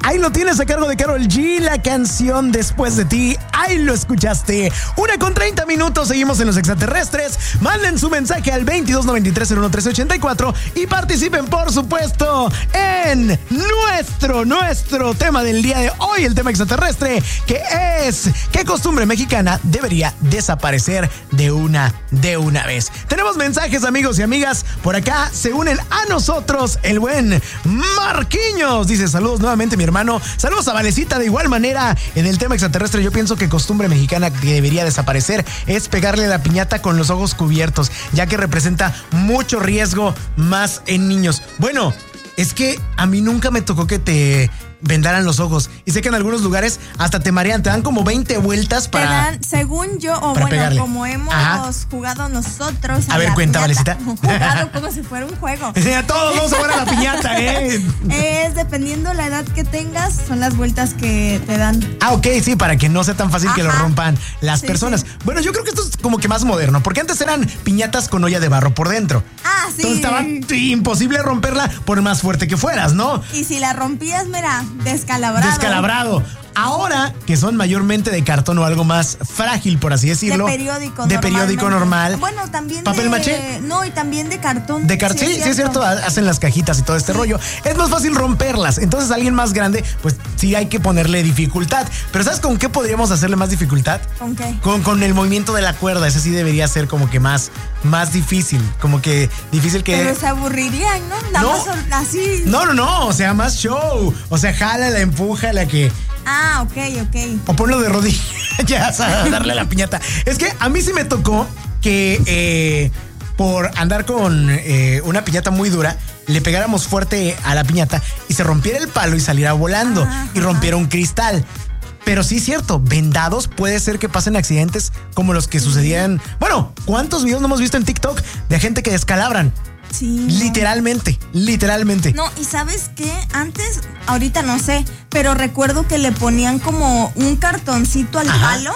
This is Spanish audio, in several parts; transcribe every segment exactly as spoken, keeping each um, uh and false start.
Ahí lo tienes a cargo de Karol G, la canción Después de ti. Ahí lo escuchaste. Una con treinta minutos, seguimos en Los Extraterrestres. Manden su mensaje al veintidós noventa y tres cero uno trece ochenta y cuatro y participen, por supuesto, en nuestro, nuestro tema del día de hoy, el tema extraterrestre, que es: ¿qué costumbre mexicana debería desaparecer de una, de una vez? Tenemos mensajes, amigos y amigas. Por acá se unen a nosotros el buen Marquiños. Dice: saludos nuevamente, mi hermano. Saludos a Valecita. De igual manera, en el tema extraterrestre, yo pienso que costumbre mexicana que debería desaparecer es pegarle la piñata con los ojos cubiertos, ya que representa mucho riesgo más en niños. Bueno, es que a mí nunca me tocó que te vendaran los ojos. Y sé que en algunos lugares hasta te marean, te dan como veinte vueltas para... Te dan, según yo, o bueno, pegarle. Como hemos Ajá. jugado nosotros. A, a ver, cuenta, Valecita. Jugado como si fuera un juego. A todos vamos a jugar a la piñata, ¿eh? Es dependiendo la edad que tengas, son las vueltas que te dan. Ah, ok, sí, para que no sea tan fácil Ajá. que lo rompan las sí, personas. Sí. Bueno, yo creo que esto es como que más moderno, porque antes eran piñatas con olla de barro por dentro. Ah, sí. Entonces estaba imposible romperla por más fuerte que fueras, ¿no? Y si la rompías, mira, descalabrado. Descalabrado. Ahora, que son mayormente de cartón o algo más frágil, por así decirlo. De periódico De periódico normal. Bueno, también ¿Papel de... maché? No, y también de cartón. De cartón, sí, sí, es cierto. Hacen las cajitas y todo este sí. rollo. Es más fácil romperlas. Entonces, a alguien más grande, pues sí hay que ponerle dificultad. Pero ¿sabes con qué podríamos hacerle más dificultad? ¿Con qué? Con, con el movimiento de la cuerda. Ese sí debería ser como que más, más difícil. Como que difícil que... Pero se aburrirían, ¿no? Nada no. más así. No, no, no. O sea, más show. O sea, jálala, empújala, que... Ah, ok, ok. O ponlo de rodillas a darle la piñata. Es que a mí sí me tocó que eh, por andar con eh, una piñata muy dura, le pegáramos fuerte a la piñata y se rompiera el palo y saliera volando ah, y rompiera un cristal. Pero sí es cierto, vendados puede ser que pasen accidentes como los que sucedían. Bueno, ¿cuántos videos no hemos visto en TikTok de gente que descalabran? Sí. Literalmente, literalmente. No, y ¿sabes qué? Antes, ahorita no sé, pero recuerdo que le ponían como un cartoncito al Ajá. palo.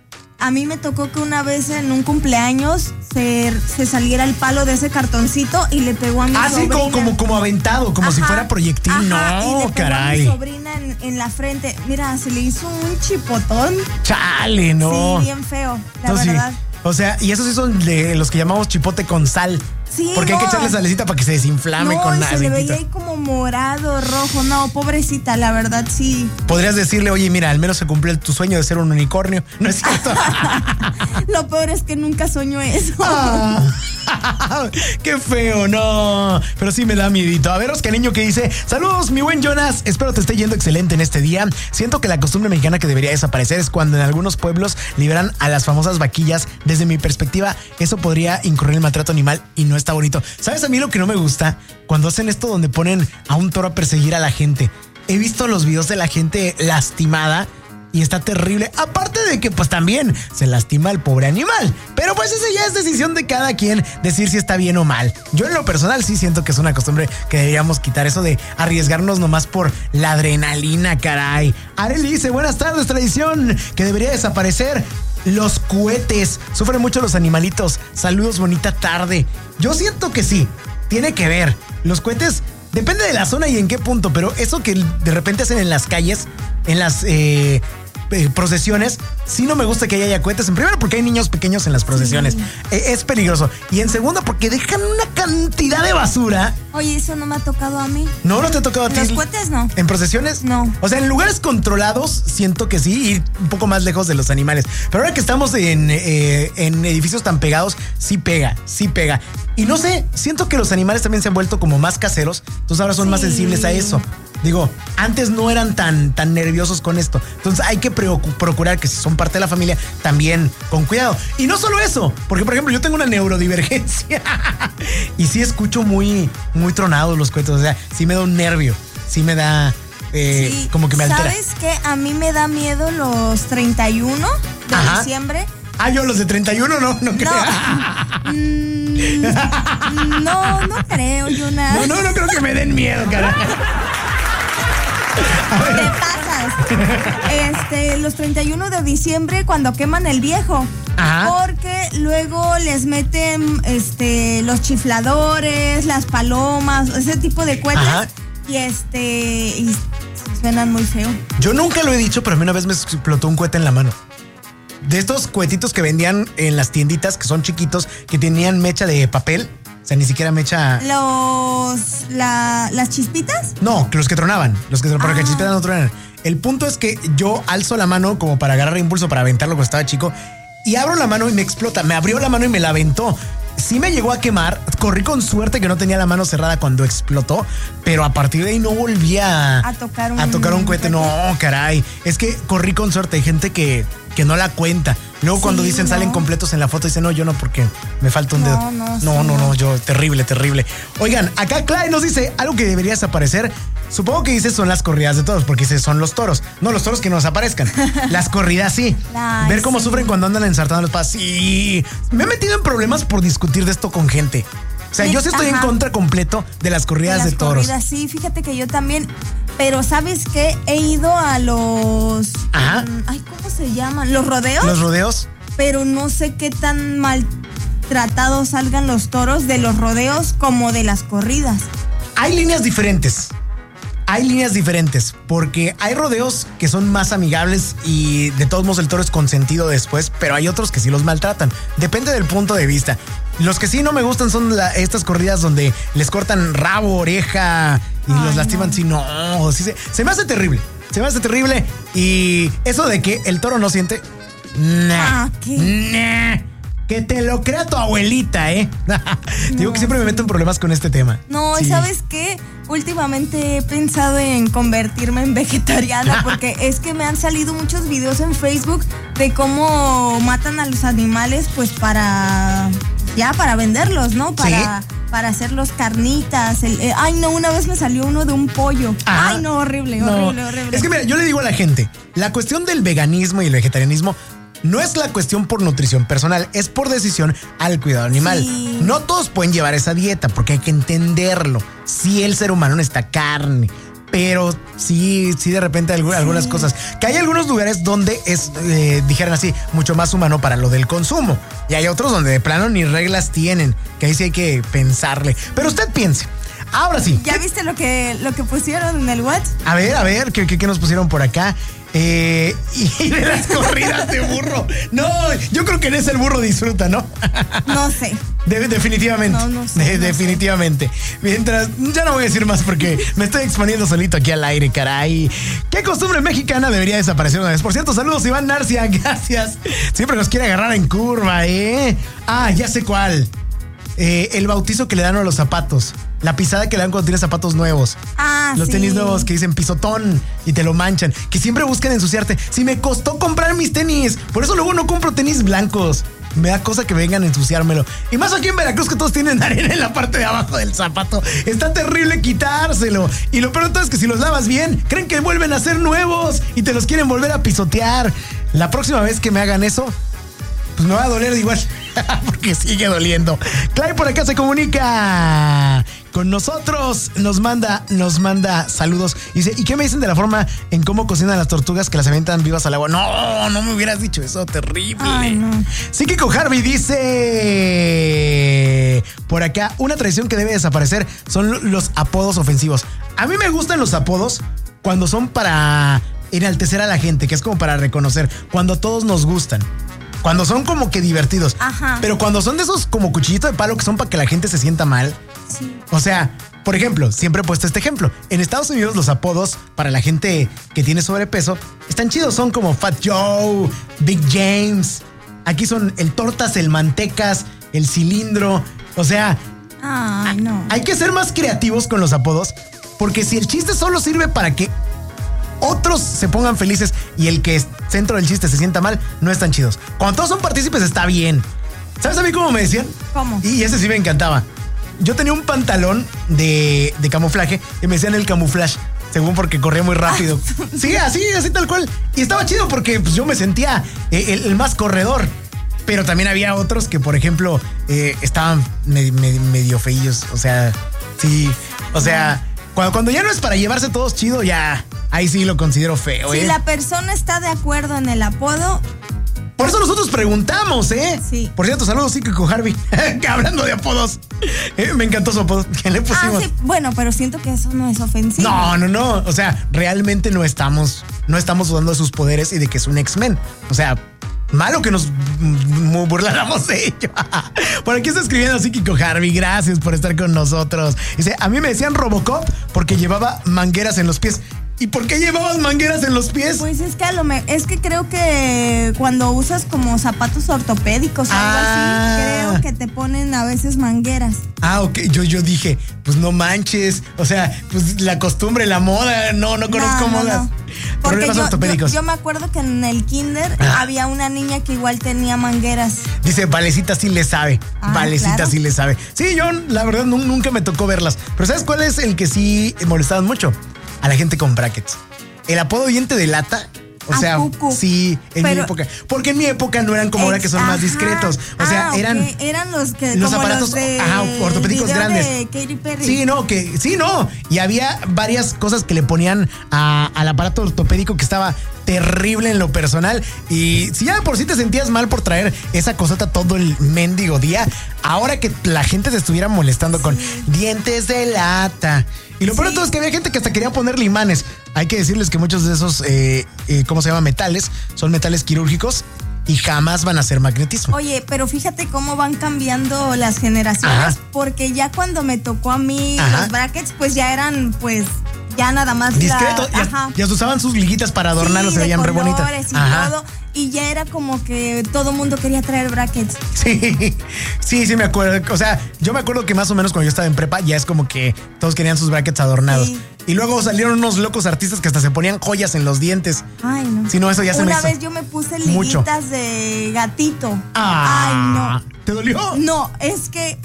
A mí me tocó que una vez en un cumpleaños se, se saliera el palo de ese cartoncito y le pegó a mi ah, sobrina. Ah, sí, como, como, como aventado, como Ajá. si fuera proyectil. Ajá. No, y le pegó caray. a mi sobrina en, en la frente. Mira, se le hizo un chipotón. Chale, no. Sí, bien feo, la Entonces, verdad. Sí. O sea, y esos sí son de los que llamamos chipote con sal. Sí, porque no. hay que echarle salecita para que se desinflame no, con nada. Se le veía ahí como morado, rojo. No, pobrecita, la verdad, sí. Podrías decirle, oye, mira, al menos se cumplió tu sueño de ser un unicornio. ¿No es cierto? Lo peor es que nunca soñó eso. Ah, qué feo, no. Pero sí me da miedito. A ver, Oscar Niño, que dice: saludos, mi buen Jonas. Espero te esté yendo excelente en este día. Siento que la costumbre mexicana que debería desaparecer es cuando en algunos pueblos liberan a las famosas vaquillas. Desde mi perspectiva, eso podría incurrir en maltrato animal y no está bonito. ¿Sabes a mí lo que no me gusta? Cuando hacen esto donde ponen a un toro a perseguir a la gente. He visto los videos de la gente lastimada y está terrible. Aparte de que pues también se lastima al pobre animal. Pero pues esa ya es decisión de cada quien decir si está bien o mal. Yo en lo personal sí siento que es una costumbre que deberíamos quitar, eso de arriesgarnos nomás por la adrenalina, caray. Arely dice: buenas tardes, tradición que debería desaparecer. Los cohetes. Sufren mucho los animalitos. Saludos, bonita tarde. Yo siento que sí. Tiene que ver. Los cohetes, depende de la zona y en qué punto, pero eso que de repente hacen en las calles, en las eh, eh, procesiones, sí no me gusta que haya cohetes. En primero, porque hay niños pequeños en las procesiones. Sí. Eh, es peligroso. Y en segundo, porque dejan una cantidad de basura. Oye, eso no me ha tocado a mí. No, no te ha tocado a ti. ¿Los cohetes no? ¿En procesiones? No. O sea, en lugares controlados siento que sí, ir un poco más lejos de los animales. Pero ahora que estamos en, eh, en edificios tan pegados, sí pega, sí pega. Y no sé, siento que los animales también se han vuelto como más caseros. Entonces ahora son sí. más sensibles a eso. Digo, antes no eran tan, tan nerviosos con esto. Entonces hay que procurar que si son parte de la familia, también con cuidado. Y no solo eso, porque por ejemplo yo tengo una neurodivergencia y sí escucho muy, muy tronados los cohetes. O sea, sí me da un nervio, sí me da eh, sí. como que me altera. ¿Sabes qué? A mí me da miedo los treinta y uno de Ajá. diciembre. Ah, yo los de treinta y uno no, no creo. No, mm, no, no creo, Jonas. No, no, no creo que me den miedo, carajo. Te pasas. Este, los treinta y uno de diciembre cuando queman el viejo. Ajá. Porque luego les meten este los chifladores, las palomas, ese tipo de cohetes. Ajá. Y este y suenan muy feo. Yo nunca lo he dicho, pero a mí una vez me explotó un cohete en la mano. De estos cohetitos que vendían en las tienditas, que son chiquitos, que tenían mecha de papel. O sea, ni siquiera mecha... ¿Los... La, las chispitas? No, los que tronaban. Los que tronaban, porque Ah. las chispitas no tronan. El punto es que yo alzo la mano como para agarrar impulso, para aventarlo cuando estaba chico. Y abro la mano y me explota. Me abrió la mano y me la aventó. Sí me llegó a quemar. Corrí con suerte que no tenía la mano cerrada cuando explotó. Pero a partir de ahí no volví a... A tocar un, a tocar un cohete. No, caray. Es que corrí con suerte. Hay gente que, que no la cuenta. Luego Sí, cuando dicen no. salen completos en la foto, dicen no, yo no, porque me falta un No, dedo. no, no, sí, no, no, no. yo, terrible, terrible. Oigan, acá Clay nos dice algo que debería desaparecer. Supongo que dice son las corridas de toros, porque dice son los toros. No, los toros que no desaparezcan. Las corridas sí. Ay, Ver cómo sí. sufren cuando andan ensartando los pasos. Sí. Me he metido en problemas por discutir de esto con gente. O sea, Sí, yo sí estoy ajá. en contra completo de las corridas de, las toros. corridas, sí, fíjate que yo también. Pero ¿sabes qué? He ido a los... Ajá. mm, Ay, ¿cómo se llaman? ¿Los rodeos? Los rodeos. Pero no sé qué tan maltratados salgan los toros de los rodeos como de las corridas. Hay líneas diferentes. Hay líneas diferentes, porque hay rodeos que son más amigables y de todos modos el toro es consentido después, pero hay otros que sí los maltratan. Depende del punto de vista. Los que sí no me gustan son la- estas corridas donde les cortan rabo, oreja y Ay, los lastiman. no. Sí, no, sí se, se me hace terrible. Se me hace terrible. Y eso de que el toro no siente. Nah. Ah, ¿qué? Nah. Que te lo crea tu abuelita, ¿eh? Te digo que siempre me meto en problemas con este tema. No, Sí. ¿y sabes qué? Últimamente he pensado en convertirme en vegetariana porque es que me han salido muchos videos en Facebook de cómo matan a los animales pues para ya para venderlos, ¿no? Para para hacerlos carnitas. El- eh, ay, no, una vez me salió uno de un pollo. Ajá. Ay, no, horrible, No. horrible, horrible. Es que mira, yo le digo a la gente, la cuestión del veganismo y el vegetarianismo no es la cuestión por nutrición personal, es por decisión al cuidado animal. Sí. No todos pueden llevar esa dieta porque hay que entenderlo. Sí, el ser humano necesita carne, pero sí, sí de repente algu- Sí. algunas cosas. Que hay algunos lugares donde es, eh, dijeran así, mucho más humano para lo del consumo. Y hay otros donde de plano ni reglas tienen, que ahí sí hay que pensarle. Pero usted piense. Ahora sí. ¿Ya viste lo que lo que pusieron en el WhatsApp? A ver, a ver, ¿qué, qué, qué nos pusieron por acá? Eh, y de las corridas de burro. No, yo creo que en ese el burro disfruta, ¿no? No sé. De- definitivamente. No, no sé, De- no sé. definitivamente. Mientras, ya no voy a decir más porque me estoy exponiendo solito aquí al aire, caray. ¿Qué costumbre mexicana debería desaparecer una vez? Por cierto, saludos, Iván Narcia, gracias. Siempre nos quiere agarrar en curva, ¿eh? Ah, ya sé cuál. Eh, el bautizo que le dan a los zapatos. La pisada que le dan cuando tienes zapatos nuevos. Ah, Los sí. tenis nuevos que dicen pisotón y te lo manchan. Que siempre buscan ensuciarte. Si me costó comprar mis tenis. Por eso luego no compro tenis blancos. Me da cosa que vengan a ensuciármelo. Y más aquí en Veracruz que todos tienen arena en la parte de abajo del zapato. Está terrible quitárselo. Y lo peor de todo es que si los lavas bien, creen que vuelven a ser nuevos y te los quieren volver a pisotear. La próxima vez que me hagan eso, pues me va a doler de igual. Porque sigue doliendo. Clay por acá se comunica con nosotros. Nos manda, nos manda saludos. Dice, ¿y qué me dicen de la forma en cómo cocinan las tortugas que las avientan vivas al agua? No, no me hubieras dicho eso, terrible. Ay, no. Psíquico Harvey dice por acá, una tradición que debe desaparecer son los apodos ofensivos. A mí me gustan los apodos cuando son para enaltecer a la gente, que es como para reconocer, cuando a todos nos gustan. Cuando son como que divertidos. Ajá. Pero cuando son de esos como cuchillito de palo que son para que la gente se sienta mal. Sí. O sea, por ejemplo, siempre he puesto este ejemplo. En Estados Unidos los apodos para la gente que tiene sobrepeso están chidos. Son como Fat Joe, Big James. Aquí son el Tortas, el Mantecas, el Cilindro. O sea, Ay, no. hay que ser más creativos con los apodos. Porque si el chiste solo sirve para que otros se pongan felices y el que es centro del chiste se sienta mal, no están chidos. Cuando todos son partícipes está bien. ¿Sabes a mí cómo me decían? ¿Cómo? Y ese sí me encantaba. Yo tenía un pantalón de, de camuflaje y me decían el camuflaje, según porque corría muy rápido. Sí, así, así tal cual. Y estaba chido porque pues, yo me sentía eh, el, el más corredor. Pero también había otros que, por ejemplo, eh, estaban me- me- medio feillos. O sea, sí. O sea, cuando, cuando ya no es para llevarse todos chido, ya ahí sí lo considero feo, Si ¿eh? la persona está de acuerdo en el apodo, Por eso nosotros preguntamos, ¿eh? Sí. Por cierto, saludos, Psíquico Harvey. Hablando de apodos. Eh, me encantó su apodo. ¿Qué le pusimos? Ah, sí. Bueno, pero siento que eso no es ofensivo. No, no, no. O sea, realmente no estamos, no estamos dudando de sus poderes y de que es un X-Men. O sea, malo que nos burláramos de ello. Por aquí está escribiendo Psíquico Harvey. Gracias por estar con nosotros. Dice, a mí me decían Robocop porque llevaba mangueras en los pies. ¿Y por qué llevabas mangueras en los pies? Pues es que a lo me, es que creo que cuando usas como zapatos ortopédicos o algo Ah. así, creo que te ponen a veces mangueras. Ah, ok. Yo, yo dije, pues no manches. O sea, pues la costumbre, la moda. No, no conozco No, no, modas. no. Porque Problemas yo, ortopédicos. yo, yo me acuerdo que en el kinder Ah. había una niña que igual tenía mangueras. Dice, Valecita sí le sabe. Ah, Valecita claro. sí le sabe. Sí, yo la verdad nu- nunca me tocó verlas. Pero ¿sabes cuál es el que sí molestaban mucho? A la gente con brackets. El apodo diente de lata. O ¿A sea, poco? sí, en Pero- mi época. Porque en mi época no eran como ahora que son más Ajá. discretos. O sea, Ah, ok. eran eran los que los como aparatos los de ajá, ortopédicos video grandes. de Katy Perry. Sí, no, que sí, no. Y había varias cosas que le ponían a- al aparato ortopédico que estaba terrible en lo personal. Y si ya de por sí te sentías mal por traer esa cosota todo el mendigo día, ahora que la gente se estuviera molestando con dientes de lata. Y lo peor de Sí. todo es que había gente que hasta quería ponerle imanes. Hay que decirles que muchos de esos, eh, eh, ¿cómo se llama? Metales, son metales quirúrgicos y jamás van a ser magnetismo. Oye, pero fíjate cómo van cambiando las generaciones, Ajá. porque ya cuando me tocó a mí Ajá. los brackets, pues ya eran, pues, ya nada más la- Discreto, ya, ajá. ya usaban sus liguitas para adornarlos, Sí, se de veían re bonitas. colores y Ajá. todo, y ya era como que todo mundo quería traer brackets. Sí, sí, sí me acuerdo. O sea, yo me acuerdo que más o menos cuando yo estaba en prepa ya es como que todos querían sus brackets adornados. Sí. Y luego salieron unos locos artistas que hasta se ponían joyas en los dientes. Ay, no. Si no, eso ya se me Una hizo vez yo me puse mucho. liguitas de gatito. Ah, Ay, ¿te dolió? no. No, es que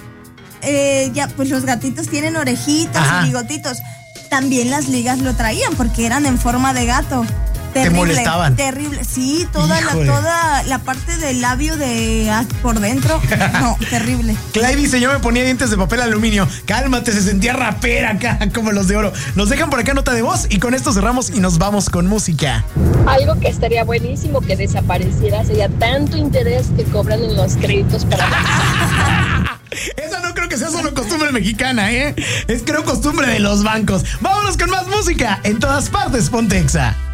eh, ya, pues los gatitos tienen orejitas Ajá. y bigotitos. También las ligas lo traían porque eran en forma de gato. Terrible, molestaban? Terrible. Sí, toda la, Híjole. toda la parte del labio de ah, por dentro. No, terrible. Clay dice, yo me ponía dientes de papel aluminio. Cálmate, se sentía rapera acá, como los de oro. Nos dejan por acá nota de voz y con esto cerramos y nos vamos con música. Algo que estaría buenísimo que desapareciera sería tanto interés que cobran en los créditos para la... Esa no creo que sea solo costumbre mexicana, ¿eh? Es creo costumbre de los bancos. Vámonos con más música. En todas partes, Ponte Exa.